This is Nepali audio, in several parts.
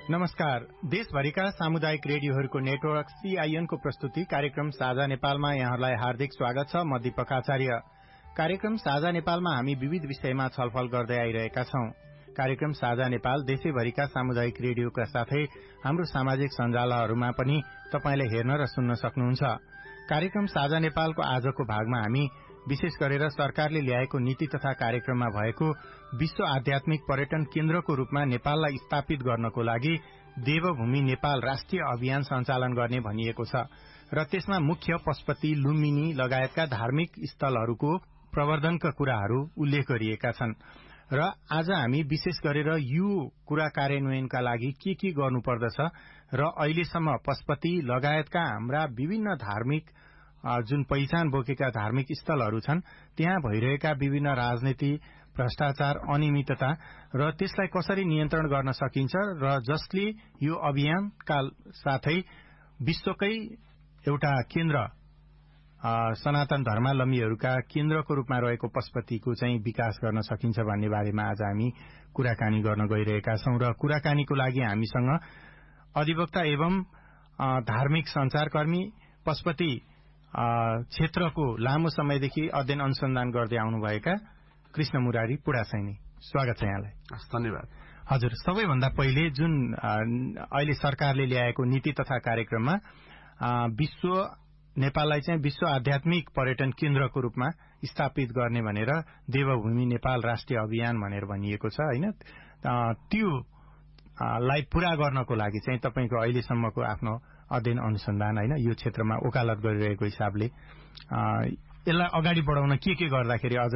नमस्कार। देशभरिका सामुदायिक रेडियोहरूको नेटवर्क CIN को प्रस्तुति कार्यक्रम साझा नेपालमा यहाँहरूलाई हार्दिक स्वागत छ। म दीपक आचार्य। कार्यक्रम साझा नेपालमा हामी विविध विषयमा छलफल गर्दै आइरहेका छौं। कार्यक्रम साझा नेपाल देशैभरिका सामुदायिक रेडियोका साथै हाम्रो सामाजिक सञ्जालहरूमा पनि तपाईले हेर्न र सुन्न सक्नुहुन्छ। कार्यक्रम साझा नेपालको आजको भागमा हामी विशेष गरेर सरकारले ल्याएको नीति तथा कार्यक्रममा भएको विश्व आध्यात्मिक पर्यटन केन्द्रको रूपमा नेपाललाई स्थापित गर्नको लागि देवभूमि नेपाल राष्ट्रिय अभियान सञ्चालन गर्ने भनिएको छ र त्यसमा मुख्य पशुपति, लुम्बिनी लगायतका धार्मिक स्थलहरूको प्रवर्धनका कुराहरू उल्लेख गरिएका छन्। र आज हामी विशेष गरेर यो कुरा कार्यान्वयनका लागि के गर्नुपर्दछ र अहिलेसम्म पशुपति लगायतका हाम्रा विभिन्न धार्मिक जुन पहिचान बोकेका धार्मिक स्थलहरू छन् त्यहाँ भइरहेका विभिन्न राजनीति, भ्रष्टाचार, अनियमितता र त्यसलाई कसरी नियन्त्रण गर्न सकिन्छ र जसले यो अभियानका साथै विश्वकै एउटा केन्द्र सनातन धर्मावलम्बीहरूका केन्द्रको रूपमा रहेको पशुपतिको चाहिँ विकास गर्न सकिन्छ भन्ने बारेमा आज हामी कुराकानी गर्न गइरहेका छौं। र कुराकानीको लागि हामीसँग अधिवक्ता एवं धार्मिक संचारकर्मी, पशुपति क्षेत्रको लामो समयदेखि अध्ययन अनुसन्धान गर्दै आउनुभएका कृष्ण मुरारी पुडासैनी, स्वागत छ यहाँलाई। धन्यवाद। हजुर, सबैभन्दा पहिले जुन अहिले सरकारले ल्याएको नीति तथा कार्यक्रममा नेपाललाई चाहिँ विश्व आध्यात्मिक पर्यटन केन्द्रको रूपमा स्थापित गर्ने भनेर देवभूमि नेपाल राष्ट्रिय अभियान भनेर भनिएको छ, हैन? त्यो लाई पूरा गर्नको लागि चाहिँ तपाईको अहिलेसम्मको आफ्नो अध्ययन अनुसन्धान, हैन, यो क्षेत्रमा वकालत गरिरहेको हिसाबले यसलाई अगाडि बढाउन के गर्दाखेरि अझ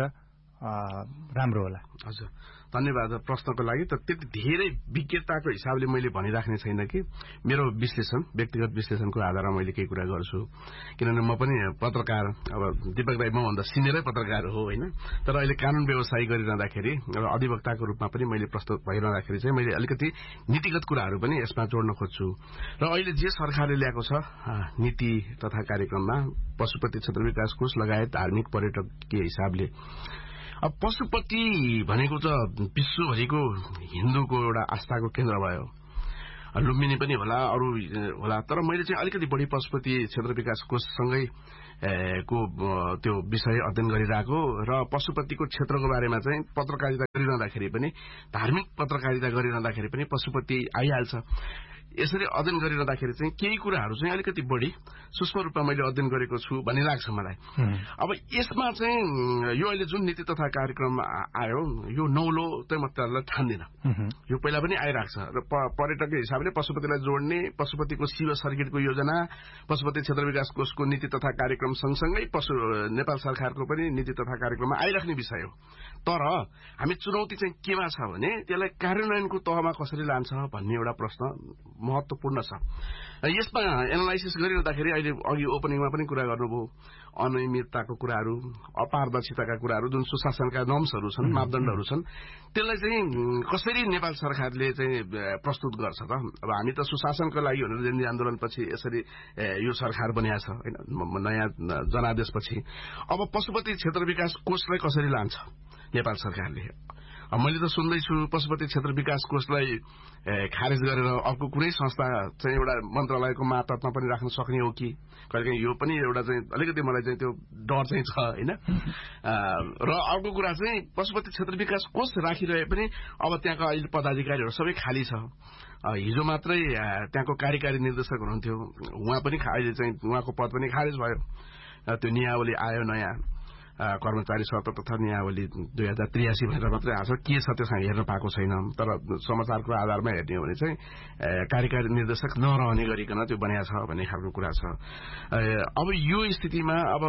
राम्रो होला? हजुर, धन्यवाद प्रश्नको लागि। त त्यति धेरै विज्ञताको हिसाबले मैले भनिराख्ने छैन कि मेरो विश्लेषण, व्यक्तिगत विश्लेषणको आधारमा मैले केही कुरा गर्छु। किनभने म पनि पत्रकार, अब दीपक भाइ मभन्दा सिनियरै पत्रकार हो, हैन? तर अहिले कानून व्यवसाय गरिरहँदाखेरि र अधिवक्ताको रूपमा पनि मैले प्रस्तुत भइरहँदाखेरि चाहिँ मैले अलिकति नीतिगत कुराहरू पनि यसमा जोड्न खोज्छु। र अहिले जे सरकारले ल्याएको छ नीति तथा कार्यक्रममा पशुपति क्षेत्र विकास कोष लगायत धार्मिक पर्यटकीय हिसाबले, अब पशुपति भनेको त विश्वभरिको हिन्दूको एउटा आस्थाको केन्द्र भयो। लुम्बिनी पनि होला, अरू होला, तर मैले चाहिँ अलिकति बढी पशुपति क्षेत्र विकास कोषसँगै को त्यो विषय अध्ययन गरिरहेको र पशुपतिको क्षेत्रको बारेमा चाहिँ पत्रकारिता गरिरहँदाखेरि पनि, धार्मिक पत्रकारिता गरिरहँदाखेरि पनि पशुपति आइहाल्छ। यसरी अध्ययन गरिरहँदाखेरि चाहिँ केही कुराहरू चाहिँ अलिकति बढी सूक्ष्म रूपमा मैले अध्ययन गरेको छु भन्ने लाग्छ मलाई। अब यसमा चाहिँ यो अहिले जुन नीति तथा कार्यक्रम आयो, यो नौलो चाहिँ म त्यसलाई ठान्दिनँ। यो पहिला पनि आइरहेको छ र पर्यटकीय हिसाबले पशुपतिलाई जोड्ने, पशुपतिको शिव सर्किटको योजना, पशुपति क्षेत्र विकास कोषको नीति तथा कार्यक्रम सँगसँगै नेपाल सरकारको पनि नीति तथा कार्यक्रममा आइराख्ने विषय हो। तर हामी चुनौती चाहिँ केमा छ भने त्यसलाई कार्यान्वयनको तहमा कसरी लान्छ भन्ने एउटा प्रश्न महत्वपूर्ण छ। यसमा एनालाइसिस गरिरहँदाखेरि अहिले अघि ओपनिङमा पनि कुरा गर्नुभयो, अनियमितताको कुराहरू, अपारदर्शिताका कुराहरू, जुन सुशासनका नर्म्सहरू छन्, मापदण्डहरू छन्, त्यसलाई चाहिँ कसरी नेपाल सरकारले चाहिँ प्रस्तुत गर्छ त? अब हामी त सुशासनको लागि भनेर जनता आन्दोलनपछि यसरी यो सरकार बनिएको छ, हैन, नयाँ जनादेशपछि। अब पशुपति क्षेत्र विकास कोषलाई कसरी लान्छ नेपाल सरकारले? मैले त सुन्दैछु पशुपति क्षेत्र विकास कोषलाई खारेज गरेर अर्को कुनै संस्था चाहिँ एउटा मन्त्रालयको मातहतमा पनि राख्न सक्ने हो कि? कहिलेकाहीँ यो पनि एउटा चाहिँ अलिकति मलाई चाहिँ त्यो डर चाहिँ छ, हैन? र अर्को कुरा चाहिँ पशुपति क्षेत्र विकास कोष राखिरहे पनि अब त्यहाँका अहिले पदाधिकारीहरू सबै खाली छ। हिजो मात्रै त्यहाँको कार्यकारी निर्देशक हुनुहुन्थ्यो, उहाँ पनि अहिले चाहिँ उहाँको पद पनि खारेज भयो। त्यो नियावली आयो, नयाँ कर्मचारी शर्त तथा नियावली 2083 भनेर मात्रै आएको छ, के छ त्यसमा हेर्न पाएको छैन। तर समाचारको आधारमा हेर्ने हो भने चाहिँ कार्यकारी निर्देशक नरहने गरिकन त्यो बनाएको छ भन्ने खालको कुरा छ। अब यो स्थितिमा अब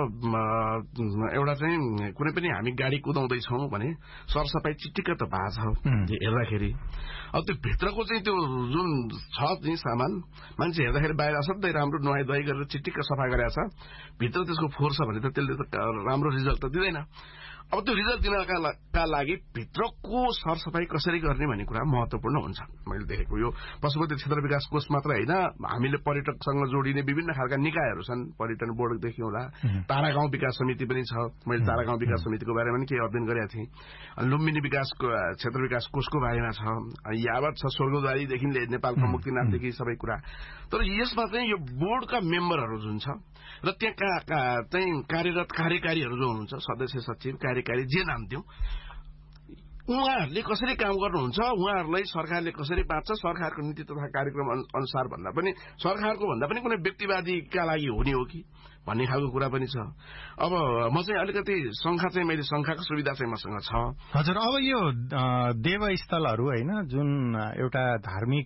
एउटा चाहिँ कुनै पनि हामी गाडी कुदाउँदैछौँ भने सरसफाई चिटिक्क त भएको छ हेर्दाखेरि। अब त्यो भित्रको चाहिँ त्यो जुन छ चाहिँ सामान मान्छे हेर्दाखेरि बाहिर असाध्यै राम्रो नुहाई धुवाई गरेर चिटिक्क सफा गरेको छ, भित्र त्यसको फोहोर छ भने त त्यसले त राम्रो रिजल्ट त दिँदैन। अब त्यो रिजल्ट दिनका लागि भित्रको सरसफाई कसरी गर्ने भन्ने कुरा महत्वपूर्ण हुन्छ। मैले देखेको यो पशुपति क्षेत्र विकास कोष मात्र होइन, हामीले पर्यटकसँग जोडिने विभिन्न खालका निकायहरू छन्। पर्यटन बोर्डदेखि होला, तारा गाउँ विकास समिति पनि छ। मैले तारा गाउँ विकास समितिको बारेमा पनि केही अध्ययन गरेका थिएँ। लुम्बिनी क्षेत्र विकास कोषको बारेमा छ, यावत छ, स्वर्गद्वारीदेखि नेपालको मुक्तिनाथदेखि सबै कुरा। तर यसमा चाहिँ यो बोर्डका मेम्बरहरू जुन छ र त्यहाँ चाहिँ कार्यरत कार्यकारीहरू जो हुनुहुन्छ, सदस्य सचिव कार्यकारी जे नाम दिउँ, उहाँहरूले कसरी काम गर्नुहुन्छ, उहाँहरूलाई सरकारले कसरी बाँच्छ, सरकारको नीति तथा कार्यक्रम अनुसार भन्दा पनि सरकारको भन्दा पनि कुनै व्यक्तिवादीका लागि हुने हो कि भन्ने खालको कुरा पनि छ। अब म चाहिँ अलिकति मैले शङ्खाको सुविधा चाहिँ मसँग छ। हजुर, अब यो देवस्थलहरू होइन, जुन एउटा धार्मिक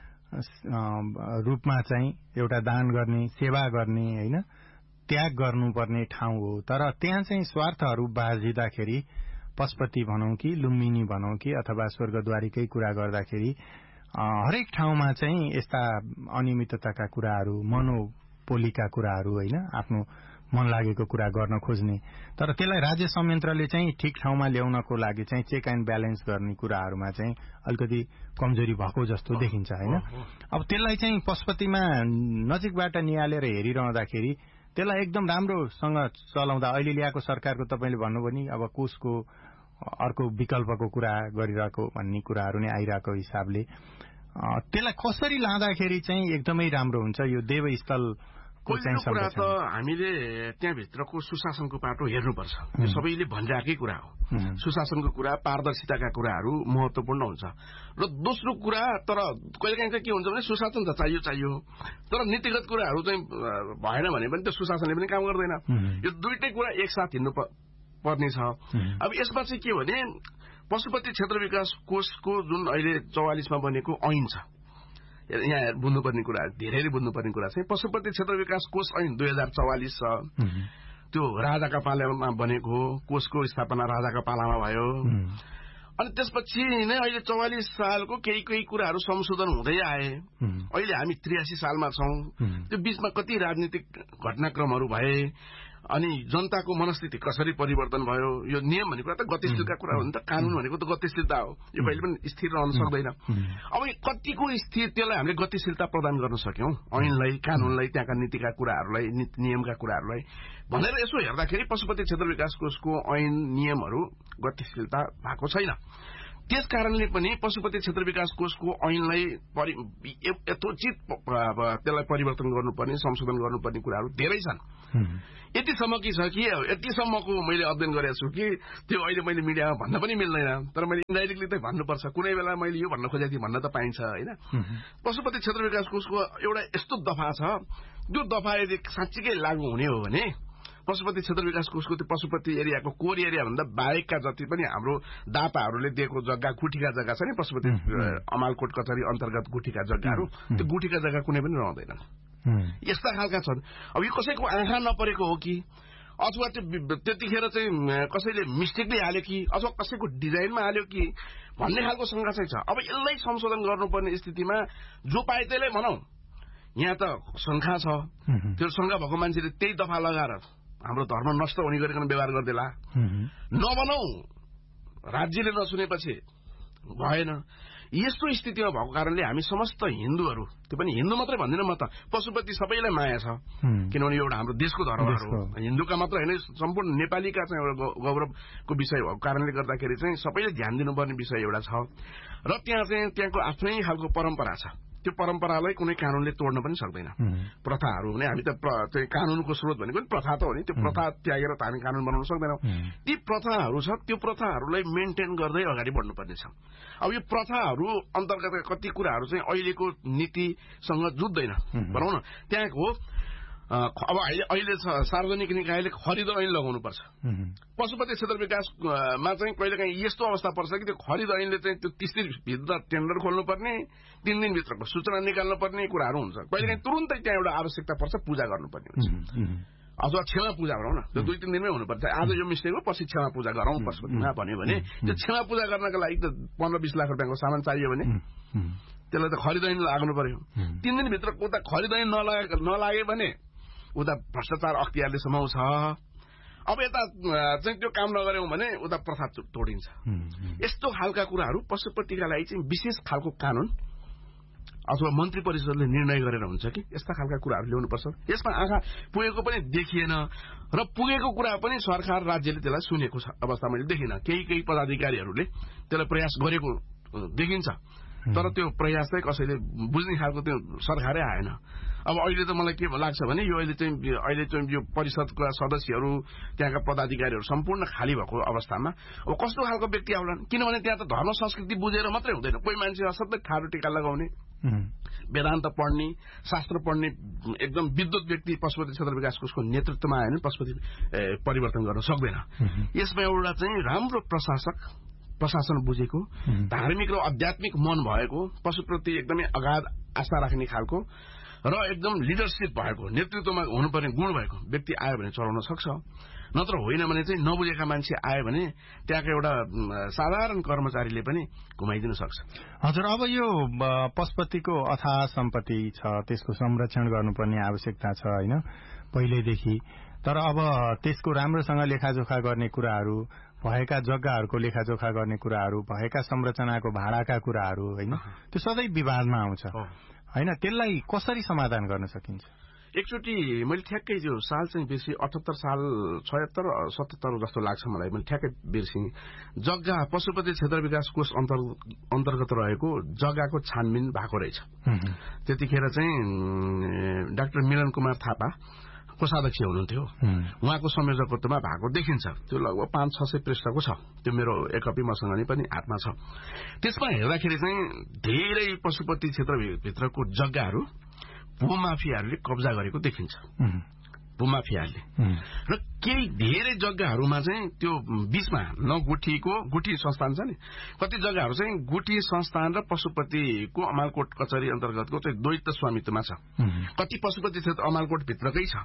रूपमा चाहिँ एउटा दान गर्ने, सेवा गर्ने, होइन, त्याग गर्नुपर्ने ठाउँ हो। तर त्यहाँ चाहिँ स्वार्थहरू बाजिँदाखेरि, पशुपति भनौँ कि लुम्बिनी भनौँ कि अथवा स्वर्गद्वारीकै कुरा गर्दाखेरि हरेक ठाउँमा चाहिँ यस्ता अनियमितताका कुराहरू, मनोपोलीका कुराहरू, होइन, आफ्नो मन लागेको कुरा गर्न खोज्ने, तर त्यसलाई राज्य संयन्त्रले चाहिँ ठिक ठाउँमा ल्याउनको लागि चाहिँ चेक एन्ड ब्यालेन्स गर्ने कुराहरूमा चाहिँ अलिकति कमजोरी भएको जस्तो देखिन्छ, होइन। अब त्यसलाई चाहिँ पशुपतिमा नजिकबाट निहालेर हेरिरहँदाखेरि त्यसलाई एकदम राम्रोसँग चलाउँदा, अहिले ल्याएको सरकारको तपाईँले भन्नुभयो नि, अब कोषको अर्को विकल्पको कुरा गरिरहेको भन्ने कुराहरू नै आइरहेको हिसाबले त्यसलाई कसरी लाँदाखेरि चाहिँ एकदमै राम्रो हुन्छ यो देवस्थल? पहिलो कुरा त हामीले त्यहाँभित्रको सुशासनको पाटो हेर्नुपर्छ। यो सबैले भनिरहेकै कुरा हो। सुशासनको कुरा, पारदर्शिताका कुराहरू महत्वपूर्ण हुन्छ। र दोस्रो कुरा, तर कहिलेकाहीँ चाहिँ के हुन्छ भने सुशासन त चाहियो, तर नीतिगत कुराहरू चाहिँ भएन भने पनि त्यो सुशासनले पनि काम गर्दैन। यो दुईटै कुरा एकसाथ हिँड्नु पर्ने छ। अब यसमा चाहिँ के भने पशुपति क्षेत्र विकास कोषको जुन अहिले 44मा बनेको ऐन छ, यहाँ बुझ्नुपर्ने कुरा, धेरै बुझ्नुपर्ने कुरा चाहिँ पशुपति क्षेत्र विकास कोष ऐन 2044 छ। त्यो राजाका पालामा बनेको हो, कोषको स्थापना राजाका पालामा भयो। अनि त्यसपछि नै अहिले 44 सालको केही कुराहरू संशोधन हुँदै आए। अहिले हामी 83 सालमा छौं। त्यो बीचमा कति राजनीतिक घटनाक्रमहरू भए, अनि जनताको मनस्थिति कसरी परिवर्तन भयो। यो नियम भनेको कुरा त गतिशीलका कुरा हो नि त, कानून भनेको त गतिशीलता हो, यो कहिले पनि स्थिर रहन सक्दैन। अब कतिको स्थिर त्यसलाई हामीले गतिशीलता प्रदान गर्न सक्यौं, ऐनलाई, कानूनलाई, त्यहाँका नीतिका कुराहरूलाई, नियमका कुराहरूलाई भनेर यसो हेर्दाखेरि पशुपति क्षेत्र विकास कोषको ऐन नियमहरू गतिशीलता भएको छैन। त्यस कारणले पनि पशुपति क्षेत्र विकास कोषको ऐनलाई यथोचित त्यसलाई परिवर्तन गर्नुपर्ने, संशोधन गर्नुपर्ने कुराहरू धेरै छन्। यतिसम्म कि छ कि यतिसम्मको मैले अध्ययन गरेको छु कि त्यो अहिले मैले मिडियामा भन्न पनि मिल्दैन, तर मैले इन्डाइरेक्टली चाहिँ भन्नुपर्छ। कुनै बेला मैले यो भन्न खोजेको थिएँ भन्न त पाइन्छ, होइन। पशुपति क्षेत्र विकास कोषको एउटा यस्तो दफा छ, त्यो दफा यदि साँच्चीकै लागू हुने हो भने पशुपति क्षेत्र विकास कोषको त्यो पशुपति एरियाको कोर एरिया भन्दा बाहेकका जति पनि हाम्रो दाताहरूले दिएको जग्गा, गुठीका जग्गा छ नि, पशुपति अमालकोट कचहरी अन्तर्गत गुठीका जग्गाहरू, त्यो गुठीका जग्गा कुनै पनि रहँदैनन्। यस्ता खालका छन्। अब यो कसैको आँखा नपरेको हो कि, अथवा त्यतिखेर चाहिँ कसैले मिस्टेकले हाल्यो कि, अथवा कसैको डिजाइनमा हाल्यो कि भन्ने खालको शंका चाहिँ छ। अब यसलाई संशोधन गर्नुपर्ने स्थितिमा जो पाए त्यसलाई भनौं, यहाँ त शंका छ। त्यो शंका भएको मान्छेले त्यही दफा लगाएर हाम्रो धर्म नष्ट हुने गरिकन व्यवहार गर्देला। नबनौ, राज्यले नसुनेपछि भएन। यस्तो स्थितिमा भएको कारणले हामी समस्त हिन्दूहरू, त्यो पनि हिन्दू मात्रै भन्दिनँ म त, पशुपति सबैलाई माया छ, किनभने एउटा हाम्रो देशको धरोहर हो। हिन्दूका मात्र होइन, सम्पूर्ण नेपालीका चाहिँ एउटा गौरवको विषय भएको कारणले गर्दाखेरि चाहिँ सबैले ध्यान दिनुपर्ने विषय एउटा छ। र त्यहाँको आफ्नै खालको परम्परा छ। त्यो परम्परालाई कुनै कानूनले तोड्न पनि सक्दैन। प्रथाहरू भने हामी त कानूनको स्रोत भनेको पनि प्रथा त हो नि, त्यो प्रथा त्यागेर त हामी कानून बनाउन सक्दैनौँ। ती प्रथाहरू छ, त्यो प्रथाहरूलाई मेन्टेन गर्दै अगाडि बढ्नुपर्ने छ। अब यो प्रथाहरू अन्तर्गत कति कुराहरू चाहिँ अहिलेको नीतिसँग जुझ्दैन भनौँ न। त्यहाँको अब अहिले सार्वजनिक निकायले खरिद ऐन लगाउनुपर्छ। पशुपति क्षेत्र विकासमा चाहिँ कहिलेकाहीँ यस्तो अवस्था पर्छ कि त्यो खरिद ऐनले चाहिँ त्यो 30 दिनभित्र टेन्डर खोल्नुपर्ने, 3 दिनभित्रको सूचना निकाल्नुपर्ने कुराहरू हुन्छ। कहिलेकाहीँ तुरुन्तै त्यहाँ एउटा आवश्यकता पर्छ, पूजा गर्नुपर्ने हुन्छ, अथवा क्षमा पूजा गरौँ न, त्यो 2-3 दिनमै हुनुपर्छ। आज यो मिस्टेक हो, पछि क्षमा पूजा गरौँ पशुपतिमा भन्यो भने त्यो क्षमा पूजा गर्नका लागि त 15-20 लाख रुपियाँको सामान चाहियो भने त्यसलाई त खरिद ऐन लाग्नु पर्यो। 3 दिनभित्र उता खरिद ऐन नलागे भने उता भ्रष्टाचार अख्तियारले समाउँछ। अब यता चाहिँ त्यो काम नगर्यौं भने उता प्रथा तोडिन्छ। यस्तो खालका कुराहरू पशुपतिका लागि चाहिँ विशेष खालको कानून अथवा मन्त्री परिषदले निर्णय गरेर हुन्छ कि यस्ता खालका कुराहरू ल्याउनुपर्छ। यसमा आँखा पुगेको पनि देखिएन र पुगेको कुरा पनि सरकार राज्यले त्यसलाई सुनेको अवस्था मैले देखिनँ। केही पदाधिकारीहरूले त्यसलाई प्रयास गरेको देखिन्छ, तर त्यो प्रयास चाहिँ कसैले बुझ्ने खालको त्यो सरकारै आएन। अब अहिले त मलाई के लाग्छ भने यो अहिले चाहिँ यो परिषदका सदस्यहरू त्यहाँका पदाधिकारीहरू सम्पूर्ण खाली भएको अवस्थामा अब कस्तो खालको व्यक्ति आउलान्, किनभने त्यहाँ त धर्म संस्कृति बुझेर मात्रै हुँदैन। कोही मान्छे असाध्यै ठाडो टीका लगाउने, वेदान्त पढ्ने, शास्त्र पढ्ने एकदम विद्वत व्यक्ति पशुपति क्षेत्र विकास कोषको नेतृत्वमा आयो भने पशुपति परिवर्तन गर्न सक्दैन। यसमा एउटा चाहिँ राम्रो प्रशासन बुझेको, धार्मिक र आध्यात्मिक मन भएको, पशुप्रति एकदमै अगाध आस्था राख्ने खालको र एकदम लिडरसिप भएको, नेतृत्वमा हुनुपर्ने गुण भएको व्यक्ति आयो भने चलाउन सक्छ। नत्र होइन भने चाहिँ नबुझेका मान्छे आयो भने त्यहाँको एउटा साधारण कर्मचारीले पनि घुमाइदिन सक्छ। हजुर, अब यो पशुपतिको अथाह सम्पत्ति छ, त्यसको संरक्षण गर्नुपर्ने आवश्यकता छ होइन पहिलेदेखि, तर अब त्यसको राम्रोसँग लेखाजोखा गर्ने कुराहरू, भएका जग्गाहरूको लेखाजोखा गर्ने कुराहरू, भएका संरचनाको भाडाका कुराहरू होइन, त्यो सधैँ विवादमा आउँछ होइन। त्यसलाई कसरी समाधान गर्न सकिन्छ? एकचोटि मैले ठ्याक्कै त्यो साल चाहिँ बिर्सी 78 साल 76 77 जस्तो लाग्छ मलाई, मैले ठ्याक्कै बिर्सी जग्गा पशुपति क्षेत्र विकास कोष अन्तर्गत रहेको जग्गाको छानबिन भएको रहेछ। त्यतिखेर चाहिँ डाक्टर मिलन कुमार थापा कोषाध्यक्ष हुनुहुन्थ्यो, उहाँको संयोजकत्वमा भएको देखिन्छ। त्यो लगभग 500-600 पृष्ठको छ, त्यो मेरो एक कपी मसँग नै पनि हातमा छ। त्यसमा हेर्दाखेरि चाहिँ धेरै पशुपति क्षेत्रभित्रको जग्गाहरू भूमाफियाहरूले कब्जा गरेको देखिन्छ, भूमाफियाहरूले। र केही धेरै जग्गाहरूमा चाहिँ त्यो बीचमा गुठी संस्थान छ नि, कति जग्गाहरू चाहिँ गुठी संस्थान र पशुपतिको अमालकोट कचहरी अन्तर्गतको चाहिँ द्वैत स्वामित्वमा छ। कति पशुपति क्षेत्र अमालकोट भित्रकै छ,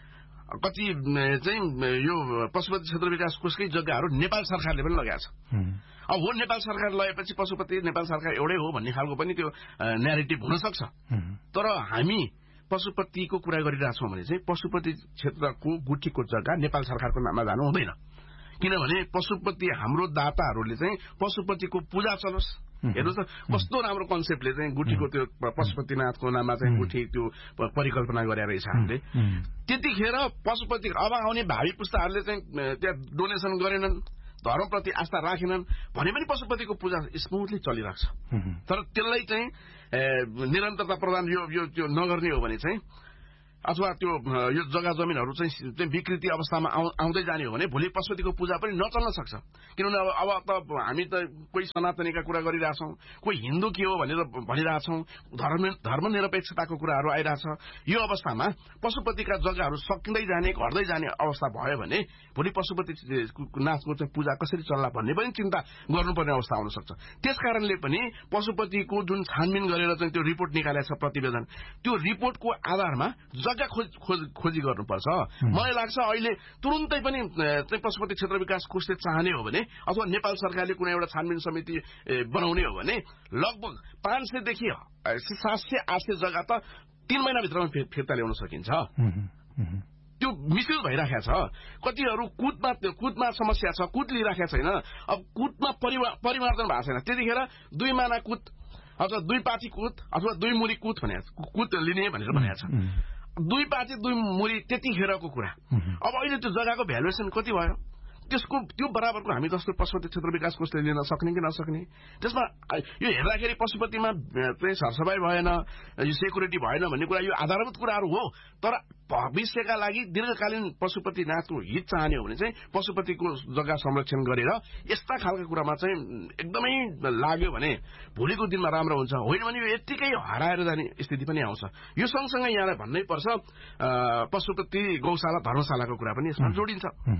कति चाहिँ यो पशुपति क्षेत्र विकास कोषकै जग्गाहरू नेपाल सरकारले पनि लगाएको छ। अब हो नेपाल सरकार लगेपछि पशुपति नेपाल सरकार एउटै हो भन्ने खालको पनि त्यो न्यारेटिभ हुन सक्छ। तर हामी पशुपतिको कुरा गरिरहेछौँ भने चाहिँ पशुपति क्षेत्रको गुठीको जग्गा नेपाल सरकारको नाममा जानु हुँदैन, किनभने पशुपति हाम्रो दाताहरूले चाहिँ पशुपतिको पूजा चलोस्। हेर्नुहोस् त कस्तो राम्रो कन्सेप्टले चाहिँ गुठीको त्यो पशुपतिनाथको नाममा चाहिँ गुठी त्यो परिकल्पना गरे रहेछ हामीले। त्यतिखेर पशुपति अब आउने भावी पुस्ताहरूले चाहिँ त्यहाँ डोनेसन गरेनन्, धर्मप्रति आस्था राखेनन् भने पनि पशुपतिको पूजा स्मुथली चलिरहेको छ। तर त्यसलाई चाहिँ निरन्तरता प्रदान यो नगर्ने हो भने चाहिँ अथवा त्यो यो जग्गा जमिनहरू चाहिँ विकृति अवस्थामा आउँदै जाने हो भने भोलि पशुपतिको पूजा पनि नचल्न सक्छ। किनभने अब त हामी त कोही सनातनीका कुरा गरिरहेछौँ, कोही हिन्दू के हो भनेर भनिरहेछौँ, धर्मनिरपेक्षताको कुराहरू आइरहेछ। यो अवस्थामा पशुपतिका जग्गाहरू सकिँदै जाने, घट्दै जाने अवस्था भयो भने भोलि पशुपति नाथको चाहिँ पूजा कसरी चल्ला भन्ने पनि चिन्ता गर्नुपर्ने अवस्था आउन सक्छ। त्यसकारणले पनि पशुपतिको जुन छानबिन गरेर चाहिँ त्यो रिपोर्ट निकालेको छ प्रतिवेदन, त्यो रिपोर्टको आधारमा जग्गा खोजी गर्नुपर्छ। मलाई लाग्छ अहिले तुरुन्तै पनि चाहिँ पशुपति क्षेत्र विकास कोषले चाहने हो भने अथवा नेपाल सरकारले कुनै एउटा छानबिन समिति बनाउने हो भने लगभग 500 देखि 700-800 जग्गा त 3 महिनाभित्रमा फिर्ता ल्याउन सकिन्छ। त्यो मिसयुज भइराखेको छ। कतिहरू कुदमा समस्या छ, कुद लिइराखेको छैन। अब कुदमा परिवर्तन भएको छैन, त्यतिखेर 2 माना कुद अथवा 2 पाथी कुद अथवा 2 मुरी कुद कुद लिने भनेर भनेको छ। 2 पाथी 2 मुरी त्यतिखेरको कुरा। अब अहिले त्यो जग्गाको भ्यालुएसन कति भयो, त्यो बराबरको हामी जस्तो पशुपति क्षेत्र विकास कोषले लिन सक्ने कि नसक्ने। त्यसमा यो हेर्दाखेरि पशुपतिमा चाहिँ सरसफाइ भएन, यो सेक्युरिटी भएन भन्ने कुरा यो आधारभूत कुराहरू हो। तर भविष्यका लागि दीर्घकालीन पशुपतिनाथको हित चाहने हो भने चाहिँ पशुपतिको जग्गा संरक्षण गरेर यस्ता खालका कुरामा चाहिँ एकदमै लाग्यो भने भोलिको दिनमा राम्रो हुन्छ। होइन भने यो यत्तिकै हराएर जाने स्थिति पनि आउँछ। यो सँगसँगै यहाँलाई भन्नै पर्छ पशुपति गौशाला धर्मशालाको कुरा पनि यसमा जोडिन्छ।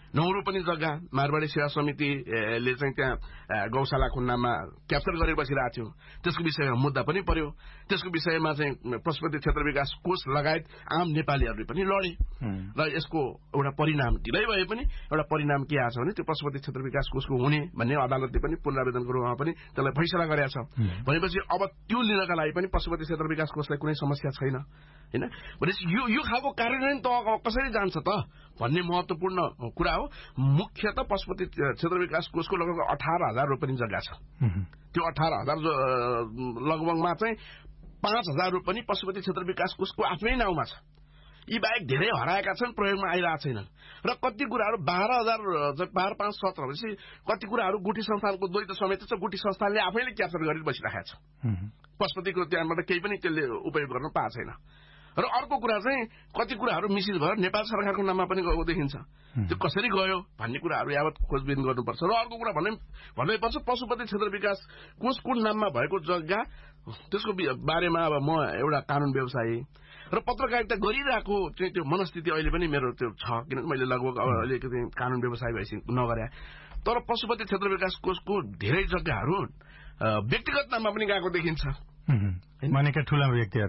9 रोपनी जग्गा मारवाडी सेवा समितिले चाहिँ त्यहाँ गौशालाको नाममा क्याप्चर गरेर बसिरहेको थियो। त्यसको विषयमा मुद्दा पनि पर्यो। त्यसको विषयमा चाहिँ पशुपति क्षेत्र विकास कोष लगायत आम नेपालीहरूले पनि लडे र यसको एउटा परिणाम ढिलै भए पनि एउटा परिणाम के आछ भने त्यो पशुपति क्षेत्र विकास कोषको हुने भन्ने अदालतले पनि पुनरावेदनको रूपमा पनि त्यसलाई फैसला गरेको छ। भनेपछि अब त्यो लिनका लागि पनि पशुपति क्षेत्र विकास कोषलाई कुनै समस्या छैन हैन। भनेपछि यो खालको कार्यान्वयन त कसरी जान्छ त भन्ने महत्वपूर्ण कुरा हो। मुख्य त पशुपति क्षेत्र विकास कोषको लगभग 18,000 रोपनी जग्गा छ। त्यो 18,000 लगभगमा चाहिँ 5,000 रोपनी पशुपति क्षेत्र विकास कोषको आफ्नै नाउँमा छ। यी बाहेक धेरै हराएका छन्, प्रयोगमा आइरहेका छैनन् र कति कुराहरू 12,000 5 17 भनेपछि कति कुराहरू गुठी संस्थानको द्वैत समेत छ। गुठी संस्थानले आफैले क्याप्चर गरेर बसिरहेको छ। पशुपतिको त्यहाँबाट केही पनि त्यसले उपयोग गर्न पाएको छैन। र अर्को कुरा चाहिँ कति कुराहरू मिसित भयो नेपाल सरकारको नाममा पनि गएको देखिन्छ। त्यो कसरी गयो भन्ने कुराहरू यावत खोजबिन गर्नुपर्छ। र अर्को कुरा भन्नैपर्छ पशुपति क्षेत्र विकास कोष कुन नाममा भएको जग्गा त्यसको बारेमा अब म एउटा कानून व्यवसायी र पत्रकारिता गरिरहेको चाहिँ त्यो मनस्थिति अहिले पनि मेरो त्यो छ, किनकि मैले लगभग अब अलिकति कानून व्यवसाय भएपछि नगरे। तर पशुपति क्षेत्र विकास कोषको धेरै जग्गाहरू व्यक्तिगत नाममा पनि गएको देखिन्छ। भनेका ठूला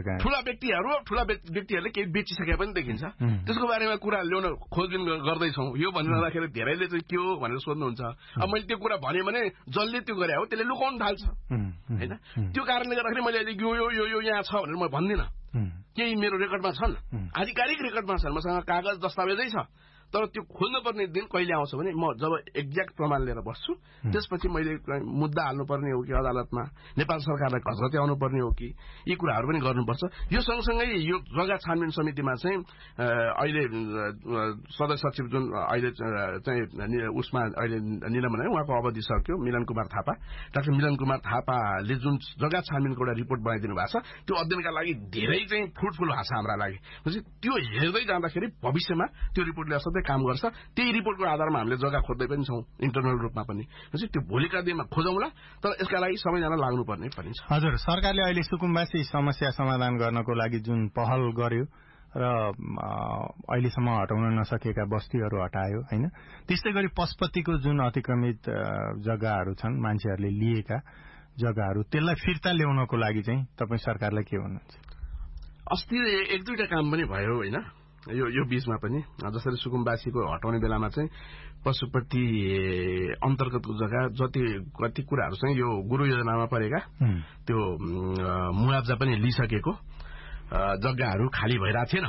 व्यक्तिहरूले केही बेचिसके पनि देखिन्छ। त्यसको बारेमा कुरा ल्याउन खोजबिन गर्दैछौँ। यो भनिरहँदाखेरि धेरैले चाहिँ के हो भनेर सोध्नुहुन्छ। अब मैले त्यो कुरा भने भने जसले त्यो गरे हो त्यसले लुकाउन थाल्छ हैन। त्यो कारणले गर्दाखेरि मैले अहिले यो यहाँ छ भनेर म भन्दिनँ। केही मेरो रेकर्डमा छन्, आधिकारिक रेकर्डमा छन्, मसँग कागज दस्तावेजै छ। तर त्यो खोल्नुपर्ने दिन कहिले आउँछ भने म जब एक्ज्याक्ट प्रमाण लिएर बस्छु त्यसपछि मैले मुद्दा हाल्नुपर्ने हो कि अदालतमा नेपाल सरकारलाई कसरत आउनु पर्ने हो कि यी कुराहरू पनि गर्नुपर्छ। यो सँगसँगै यो जग्गा छानबिन समितिमा चाहिँ अहिले सदस्य सचिव जुन अहिले चाहिँ उसमा अहिले निलम्बन है, उहाँको अवधि सक्यो, मिलन कुमार थापा, डाक्टर मिलन कुमार थापाले जुन जग्गा छानबिनको एउटा रिपोर्ट बनाइदिनु भएको छ त्यो अध्ययनका लागि धेरै चाहिँ फ्रुटफुल भएको छ हाम्रा लागि। त्यो हेर्दै जाँदाखेरि भविष्यमा त्यो रिपोर्टले असाध्यै काम गर्छ। त्यही रिपोर्टको आधारमा हामीले जग्गा खोज्दै पनि छौँ इन्टरनल रूपमा पनि। त्यो भोलिका दिनमा खोजौँला, तर यसका लागि सबैजना लाग्नुपर्ने पनि छ। हजुर, सरकारले अहिले सुकुम्बासी समस्या समाधान गर्नको लागि जुन पहल गर्यो र अहिलेसम्म हटाउन नसकेका बस्तीहरू हटायो हैन, त्यस्तै गरी पशुपतिको जुन अतिक्रमित जग्गाहरू छन्, मान्छेहरूले लिएका जग्गाहरू, त्यसलाई फिर्ता ल्याउनको लागि चाहिँ तपाईँ सरकारलाई के भन्नुहुन्छ? अस्ति 1-2टा काम पनि भयो होइन यो बीचमा पनि। जसरी सुकुम्बासीको हटाउने बेलामा चाहिँ पशुपति अन्तर्गतको जग्गा कति कुराहरू चाहिँ यो गुरु योजनामा परेका त्यो मुआब्जा पनि लिइसकेको जग्गाहरू खाली भइरहेको थिएन।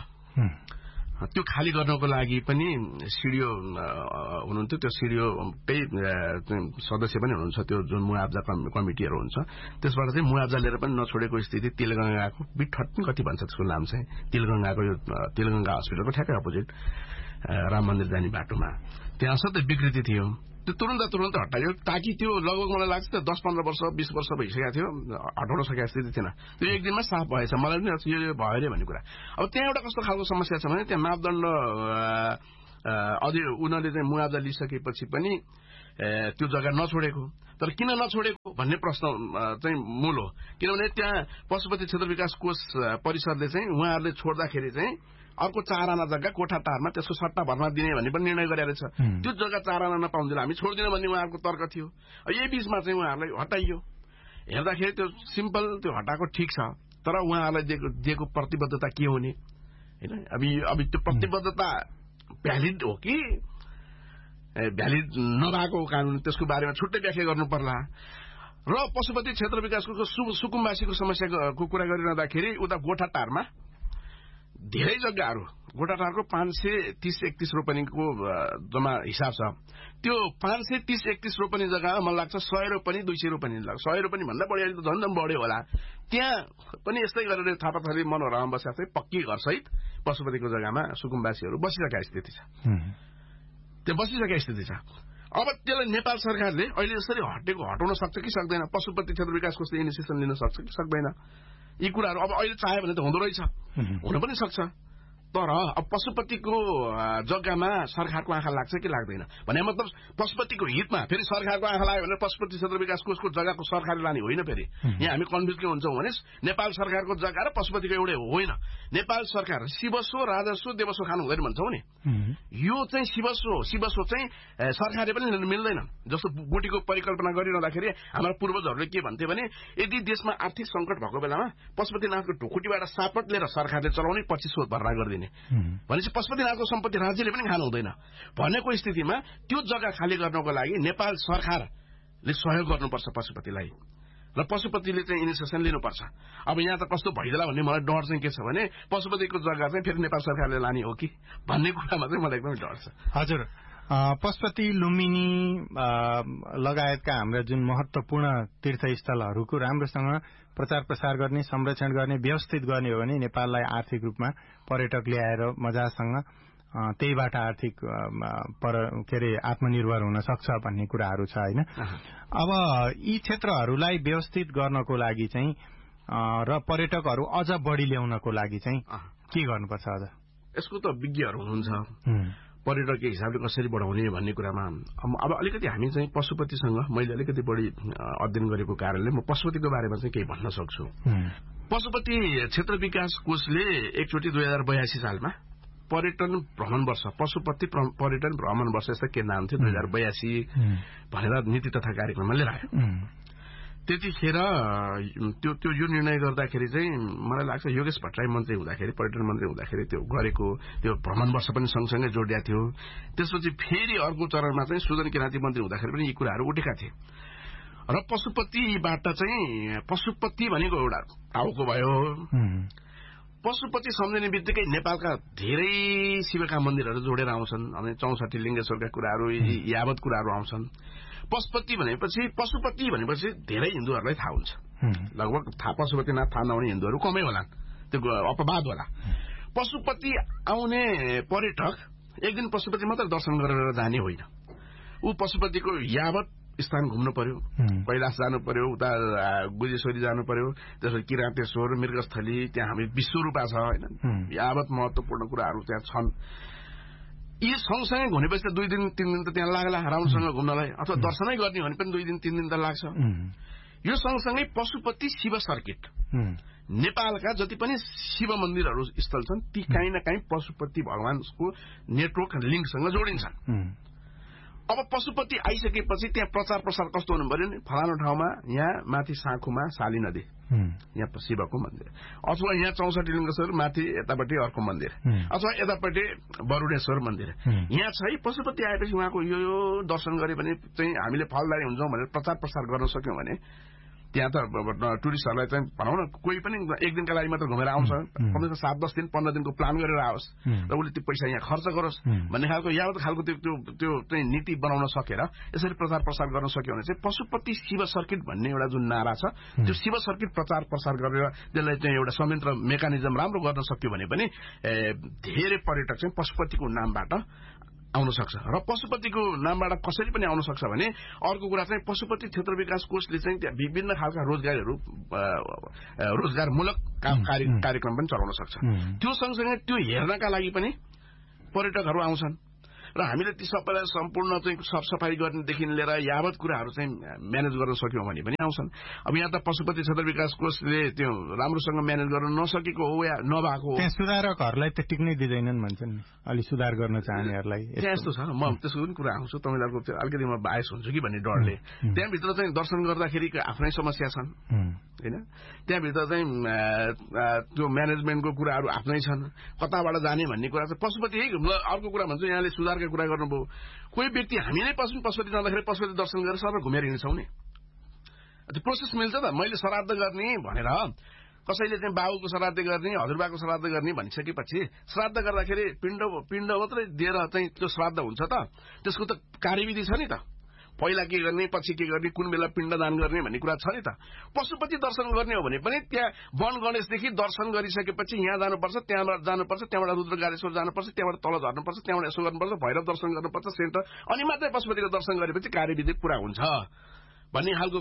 त्यो खाली गर्नको लागि पनि सिडिओ हुनुहुन्थ्यो। त्यो सिडिओकै सदस्य पनि हुनुहुन्छ, त्यो जुन मुआब्जा कमिटीहरू हुन्छ त्यसबाट चाहिँ मुआब्जा लिएर पनि नछोडेको स्थिति। तिलगंगाको बिठट कति भन्छ त्यसको नाम चाहिँ, तिलगंगाको यो तिलगंगा हस्पिटलको ठ्याक्कै अपोजिट राम मन्दिर जाने बाटोमा त्यहाँ असाध्यै विकृति थियो। त्यो तुरन्त हटाइयो ताकि त्यो लगभग मलाई लाग्छ त्यो 10-15 वर्ष 20 वर्ष भइसकेको थियो, हटाउन सकेको स्थिति थिएन। त्यो एक दिनमा साफ भएछ। मलाई पनि यो भयो अरे भन्ने कुरा। अब त्यहाँ एउटा कस्तो खालको समस्या छ भने त्यहाँ मापदण्ड अझै उनीहरूले चाहिँ मुआब्जा लिइसकेपछि पनि त्यो जग्गा नछोडेको। तर किन नछोडेको भन्ने प्रश्न चाहिँ मूल हो। किनभने त्यहाँ पशुपति क्षेत्र विकास कोष परिषदले चाहिँ उहाँहरूले छोड्दाखेरि चाहिँ अर्को 4 आना जग्गा कोठाटारमा त्यसको सट्टा भर्ना दिने भन्ने पनि निर्णय गरेर छ। त्यो जग्गा 4 आना नपाउँदैन हामी छोड्दिन भन्ने उहाँहरूको तर्क थियो। यही बीचमा चाहिँ उहाँहरूलाई हटाइयो। हेर्दाखेरि त्यो सिम्पल त्यो हटाएको ठिक छ, तर उहाँहरूलाई दिएको प्रतिबद्धता के हुने हैन। अब त्यो प्रतिबद्धता भ्यालिड हो कि भ्यालिड नभएको कानून त्यसको बारेमा छुट्टै व्याख्या गर्नु पर्ला। र पशुपति क्षेत्र विकासको सुकुम्बासीको समस्याको कुरा गरिरहँदाखेरि उता गोठाटारमा धेरै जग्गाहरू, गोठाटारको 530-31 रोपनीको जम्मा हिसाब छ। त्यो 530-31 रोपनी जग्गामा मलाई लाग्छ 100 रोपनी 200 रोपनी लाग्छ। 100 रोपनी भन्दा बढी अहिले त झन् बढ्यो होला। त्यहाँ पनि यस्तै गरेर थापाथली मनोरम बसेको पक्की घरसहित पशुपतिको जग्गामा सुकुम्बासीहरू बसिरहेका स्थिति छ। त्यो बसिसकेको स्थिति छ। अब त्यसलाई नेपाल सरकारले अहिले यसरी हटाउन सक्छ कि सक्दैन? पशुपति क्षेत्र विकास कोषले इनिसिएसन लिन सक्छ कि सक्दैन? यी कुराहरू अब अहिले चाह्यो भने त हुँदो रहेछ, हुन पनि सक्छ। तर अब पशुपतिको जग्गामा सरकारको आँखा लाग्छ कि लाग्दैन भने मतलब पशुपतिको हितमा फेरि सरकारको आँखा लाग्यो भने पशुपति क्षेत्र विकास कोषको जग्गाको सरकारले लाने होइन। फेरि यहाँ हामी कन्फ्युज के हुन्छौँ भने नेपाल सरकारको जग्गा र पशुपतिको एउटै होइन। नेपाल सरकार शिवस्व राजस्व देवस्व खानु हुँदैन भन्छौँ नि, यो चाहिँ शिवस्व हो। शिवस्व चाहिँ सरकारले पनि लिन मिल्दैन। जस्तो गुटीको परिकल्पना गरिरहँदाखेरि हाम्रा पूर्वजहरूले के भन्थे भने यदि देशमा आर्थिक संकट भएको बेलामा पशुपतिनाथको ढुकुटीबाट सापट लिएर सरकारले चलाउने पछि शोध भर्ना गरिदिने भनेपछि पशुपतिनाथको सम्पत्ति राज्यले पनि खानु हुँदैन भनेको स्थितिमा त्यो जग्गा खाली गर्नको लागि नेपाल सरकारले सहयोग गर्नुपर्छ पशुपतिलाई र पशुपतिले चाहिँ इनिसिएसन लिनुपर्छ। अब यहाँ त कस्तो भइदेला भन्ने मलाई डर चाहिँ के छ भने पशुपतिको जग्गा चाहिँ फेरि नेपाल सरकारले लाने हो कि भन्ने कुरामा चाहिँ मलाई एकदमै डर छ। हजुर, पशुपति लुम्बिनी लगायतका हाम्रा जुन महत्वपूर्ण तीर्थस्थलहरूको राम्रोसँग प्रचार प्रसार गर्ने, संरक्षण गर्ने, व्यवस्थित गर्ने हो भने नेपाललाई आर्थिक रूपमा पर्यटक ल्याएर मजासँग त्यहीबाट आर्थिक आत्मनिर्भर हुन सक्छ भन्ने कुराहरू छ होइन। अब यी क्षेत्रहरूलाई व्यवस्थित गर्नको लागि चाहिँ र पर्यटकहरू अझ बढी ल्याउनको लागि चाहिँ के गर्नुपर्छ? अझ यसको त विज्ञहरू हुनुहुन्छ पर्यटकीय हिसाबले कसरी बढाउने भन्ने कुरामा। अब अलिकति हामी चाहिँ पशुपतिसँग मैले अलिकति बढी अध्ययन गरेको कारणले म पशुपतिको बारेमा चाहिँ केही भन्न सक्छु। पशुपति क्षेत्र विकास कोषले एकचोटि 2082 सालमा पर्यटन भ्रमण वर्ष पशुपति पर्यटन भ्रमण वर्ष यस्ता के नाम थियो 2082 भनेर नीति तथा कार्यक्रममा लिएर आयो। त्यतिखेर त्यो यो निर्णय गर्दाखेरि चाहिँ मलाई लाग्छ योगेश भट्टराई मन्त्री हुँदाखेरि पर्यटन मन्त्री हुँदाखेरि त्यो गरेको त्यो भ्रमण वर्ष पनि सँगसँगै जोडिया थियो। त्यसपछि फेरि अर्को चरणमा चाहिँ सुजन किराँती मन्त्री हुँदाखेरि पनि यी कुराहरू उठेका थिए र पशुपतिबाट चाहिँ पशुपति भनेको एउटा टाउको भयो। पशुपति सम्झिने बित्तिकै नेपालका धेरै शिवका मन्दिरहरू जोडेर आउँछन्। अनि 64 लिङ्गेश्वरका कुराहरू यावत कुराहरू आउँछन्। पशुपति भनेपछि धेरै हिन्दूहरूलाई थाहा हुन्छ। लगभग पशुपतिनाथ थाहा नहुने हिन्दूहरू कमै होला, त्यो अपवाद होला। पशुपति आउने पर्यटक एक दिन पशुपति मात्र दर्शन गरेर जाने होइन। ऊ पशुपतिको यावत स्थान घुम्नु पर्यो, कैलाश जानु पर्यो, उता गुजेश्वरी जानु पर्यो, त्यसपछि किराँतेश्वर, मृगस्थली, त्यहाँ हामी विश्वरूपा छ होइन, यावत महत्वपूर्ण कुराहरू त्यहाँ छन्। यी सँगसँगै घुमेपछि 2 दिन 3 दिन त त्यहाँ लाग्ला राउन्डसँग घुम्नलाई, अथवा दर्शनै गर्ने भने पनि 2 दिन 3 दिन त लाग्छ। यो सँगसँगै पशुपति शिव सर्किट नेपालका जति पनि शिव मन्दिरहरू स्थल छन् ती काहीँ न काहीँ पशुपति भगवानको नेटवर्क लिङ्कसँग जोडिन्छन्। अब पशुपति आइसकेपछि त्यहाँ प्रचार प्रसार कस्तो हुनु पर्यो नि, फलानु ठाउँमा यहाँ माथि साँखुमा शाली नदी यहाँ शिवको मन्दिर, अथवा यहाँ 64 लिङ्गेश्वर माथि यतापट्टि अर्को मन्दिर, अथवा यतापट्टि वरुणेश्वर मन्दिर यहाँ छ है। पशुपति आएपछि उहाँको यो दर्शन गरे भने चाहिँ हामीले फलदायी हुन्छौँ भनेर प्रचार प्रसार गर्न सक्यौँ भने त्यहाँ त टुरिस्टहरूलाई चाहिँ भनौँ न कोही पनि एक दिनका लागि मात्र घुमेर आउँछ, कमसेकम 7-10 दिन 15 दिनको प्लान गरेर आओस् र उसले त्यो पैसा यहाँ खर्च गरोस् भन्ने खालको यावत खालको त्यो चाहिँ नीति बनाउन सकेर यसरी प्रचार प्रसार गर्न सक्यो भने चाहिँ पशुपति शिव सर्किट भन्ने एउटा जुन नारा छ त्यो शिव सर्किट प्रचार प्रसार गरेर त्यसलाई चाहिँ एउटा संयन्त्र मेकानिजम राम्रो गर्न सक्यो भने पनि धेरै पर्यटक चाहिँ पशुपतिको नामबाट आउन सक्छ। र पशुपतिको नामबाट कसरी पनि आउन सक्छ भने अर्को कुरा चाहिँ पशुपति क्षेत्र विकास कोषले चाहिँ त्यहाँ विभिन्न खालका रोजगारमूलक कार्यक्रम पनि चलाउन सक्छ। त्यो सँगसँगै त्यो हेर्नका लागि पनि पर्यटकहरू आउँछन् र हामीले ती सबैलाई सम्पूर्ण चाहिँ सफसफाई गर्नेदेखि लिएर यावत कुराहरू चाहिँ म्यानेज गर्न सक्यौँ भने पनि आउँछन्। अब यहाँ त पशुपति क्षेत्र विकास कोषले त्यो राम्रोसँग म्यानेज गर्न नसकेको हो या नभएको हो। त्यहाँ सुधारकहरूलाई त टिक्नै दिँदैनन् भन्छन्, अलि सुधार गर्न चाहनेहरूलाई। त्यहाँ यस्तो छ, म त्यसको पनि कुरा आउँछु, तपाईँहरूको त्यो अलिकति म बायस हुन्छु कि भन्ने डरले। त्यहाँभित्र चाहिँ दर्शन गर्दाखेरि आफ्नै समस्या छन् होइन, त्यहाँभित्र चाहिँ त्यो म्यानेजमेन्टको कुराहरू आफ्नै छन्, कताबाट जाने भन्ने कुरा चाहिँ पशुपति अर्को कुरा भन्छु यहाँले सुधार कुरा गर्नुभयो। कोही व्यक्ति हामी नै पशुपति जाँदाखेरि पशुपति दर्शन गरेर सबै घुमेर हिँड्छौँ नि, त्यो प्रोसेस मिल्छ त। मैले श्राद्ध गर्ने भनेर कसैले चाहिँ बाबुको श्राद्ध गर्ने हजुरबाको श्राद्ध गर्ने भनिसकेपछि श्राद्ध गर्दाखेरि पिण्ड मात्रै दिएर चाहिँ त्यो श्राद्ध हुन्छ त, त्यसको त कार्यविधि छ नि त, पहिला के गर्ने पछि के गर्ने कुन बेला पिण्डदान गर्ने भन्ने कुरा छ नि त। पशुपति दर्शन गर्ने हो भने पनि त्यहाँ वन गणेशदेखि दर्शन गरिसकेपछि यहाँ जानुपर्छ, त्यहाँबाट जानुपर्छ, त्यहाँबाट रुद्रगारेश्वर जानुपर्छ, त्यहाँबाट तल झर्नुपर्छ, त्यहाँबाट यसो गर्नुपर्छ, भैरव दर्शन गर्नुपर्छ सेन्टर, अनि मात्रै पशुपतिको दर्शन गरेपछि कार्यविधि पूरा हुन्छ भन्ने खालको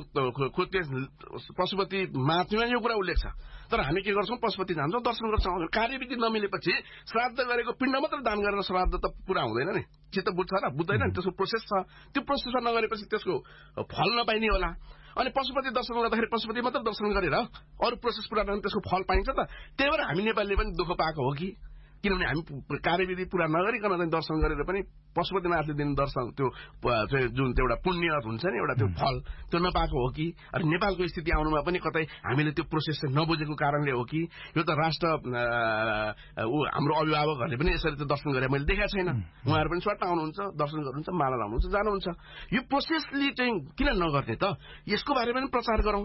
पशुपति महात्म्यमा यो कुरा उल्लेख छ। तर हामी के गर्छौं, पशुपति जान्छौं, दर्शन गर्छौं, कार्यविधि नमिलेपछि श्राद्ध गरेको पिण्ड मात्र दान गरेर श्राद्ध त पूरा हुँदैन नि। चित्त बुझ्छ र बुझ्दैन नि, त्यसको प्रोसेस छ। त्यो प्रोसेसमा नगरेपछि त्यसको फल नपाइने होला। अनि पशुपति दर्शन गर्दाखेरि पशुपति मात्र दर्शन गरेर अरू प्रोसेस पूरा नगरे त्यसको फल पाइन्छ त? त्यही भएर हामी नेपालीले पनि दुःख पाएको हो कि, किनभने हामी कार्यविधि पूरा नगरिकन चाहिँ दर्शन गरेर पनि पशुपतिनाथले दिने दर्शन त्यो जुन एउटा पुण्य हुन्छ नि, एउटा त्यो फल त्यो नपाएको हो कि? अनि नेपालको स्थिति आउनुमा पनि कतै हामीले त्यो प्रोसेस चाहिँ नबुझेको कारणले हो कि? यो त राष्ट्र हाम्रो अभिभावकहरूले पनि यसरी त दर्शन गरे मैले देखाएको छैन। उहाँहरू पनि स्वाट आउनुहुन्छ, दर्शन गर्नुहुन्छ, माला लाउनुहुन्छ, जानुहुन्छ। यो प्रोसेसले चाहिँ किन नगर्ने त? यसको बारेमा पनि प्रचार गरौं।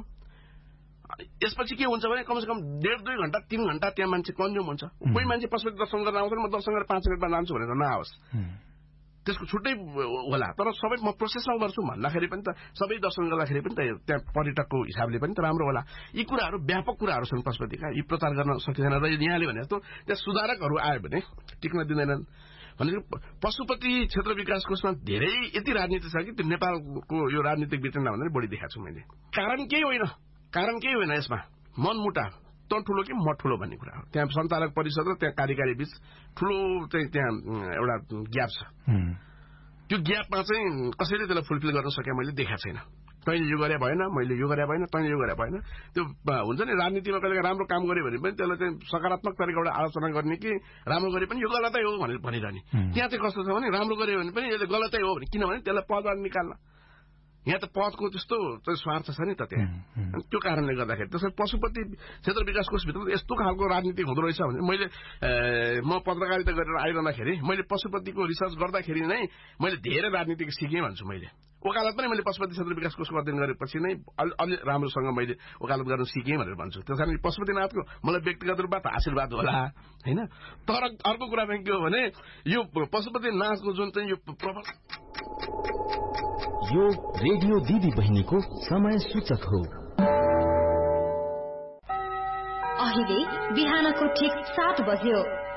यसपछि के हुन्छ भने कमसेकम 1.5-2 घण्टा 3 घण्टा त्यहाँ मान्छे कन्ज्युम हुन्छ। कोही मान्छे पशुपति दर्शन गर्न आउँछ, म दर्शन गरेर 5 मिनटमा जान्छु भनेर नआओस्, त्यसको छुट्टै होला। तर सबै म प्रोसेसमा गर्छु भन्दाखेरि पनि त सबै दर्शन गर्दाखेरि पनि त त्यहाँ पर्यटकको हिसाबले पनि त राम्रो होला। यी कुराहरू व्यापक कुराहरू छन् पशुपतिका, यी प्रचार गर्न सकिँदैन। र यहाँले भने जस्तो त्यहाँ सुधारकहरू आयो भने टिक्न दिँदैनन्। भनेको पशुपति क्षेत्र विकास कोषमा धेरै यति राजनीति छ कि त्यो नेपालको यो राजनीतिक वितरणमा भन्दा बढी देखाएको छु मैले। कारण केही होइन यसमा, मनमुटाव, त ठुलो कि म ठुलो भन्ने कुरा हो। त्यहाँ सञ्चालक परिषद र त्यहाँ कार्यकारी बीच ठुलो चाहिँ त्यहाँ एउटा ग्याप छ। त्यो ग्यापमा चाहिँ कसैले त्यसलाई फुलफिल गर्न सके मैले देखाएको छैन। तैँले यो गरे भएन, मैले यो गरे भएन, तैँले यो गरे भएन। त्यो हुन्छ नि राजनीतिमा कहिले राम्रो काम गर्यो भने पनि त्यसलाई चाहिँ सकारात्मक तरिकाबाट आलोचना गर्ने कि राम्रो गरे पनि यो गलतै हो भनेर भनिरहने। त्यहाँ चाहिँ कस्तो छ भने राम्रो गर्यो भने पनि यसले गलतै हो भने, किनभने त्यसलाई पदबाट निकाल्न। यहाँ त पदको त्यस्तो स्वार्थ छ नि त त्यहाँ। त्यो कारणले गर्दाखेरि त्यसरी पशुपति क्षेत्र विकास कोषभित्र यस्तो खालको राजनीति हुँदो रहेछ भने म पत्रकारिता गरेर आइरहँदाखेरि मैले पशुपतिको रिसर्च गर्दाखेरि नै मैले धेरै राजनीतिक सिकेँ भन्छु। मैले वकालत पनि मैले पशुपति क्षेत्र विकास कोषको अध्ययन गरेपछि नै अलि राम्रोसँग मैले वकालत गर्न सिकेँ भनेर भन्छु। त्यस कारण पशुपतिनाथको मलाई व्यक्तिगत रूपमा आशीर्वाद होला होइन। तर अर्को कुरा चाहिँ के हो भने यो पशुपतिनाथको जुन चाहिँ यो यो रेडियो दिदी बहिनीको समय सूचक हो। अहिले बिहानको ठिक 7 बज्यो।